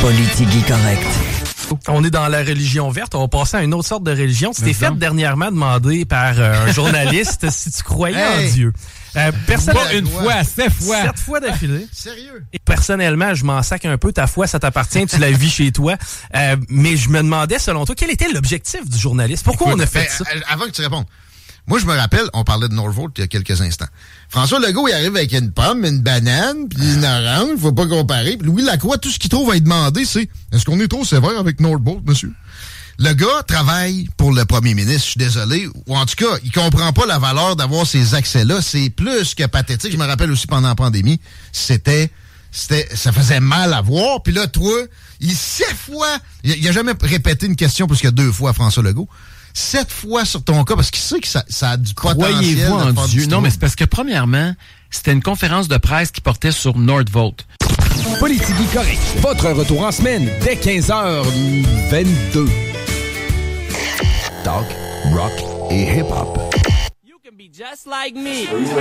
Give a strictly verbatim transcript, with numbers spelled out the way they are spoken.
Politique correct. On est dans la religion verte, on va passer à une autre sorte de religion. C'était fait dernièrement demander par euh, un journaliste si tu croyais hey. en Dieu. Euh, personnellement, pas une fois, sept fois. Sept fois d'affilée. Sérieux? Et personnellement, je m'en sac un peu. Ta foi, ça t'appartient, tu la vis chez toi. Euh, mais je me demandais, selon toi, quel était l'objectif du journaliste? Pourquoi Écoute, on a fait ben, ça? Avant que tu répondes, moi, je me rappelle, on parlait de Northvolt il y a quelques instants. François Legault, il arrive avec une pomme, une banane, puis une orange, faut pas comparer. Puis Louis Lacroix, tout ce qu'il trouve à lui demander, c'est « Est-ce qu'on est trop sévère avec Northvolt, monsieur? » Le gars travaille pour le premier ministre, je suis désolé, ou en tout cas, il comprend pas la valeur d'avoir ces accès-là. C'est plus que pathétique. Je me rappelle aussi pendant la pandémie, c'était... C'était, ça faisait mal à voir. Puis là, toi, il sept fois... Il, il a jamais répété une question plus que deux fois à François Legault. Sept fois sur ton cas, parce qu'il sait que ça, ça a du potentiel. Croyez-vous en de Dieu? Non, mais c'est parce que, premièrement, c'était une conférence de presse qui portait sur Northvolt. Politique correct. Votre retour en semaine dès quinze heures vingt-deux. Talk, rock et hip-hop. You can be just like me.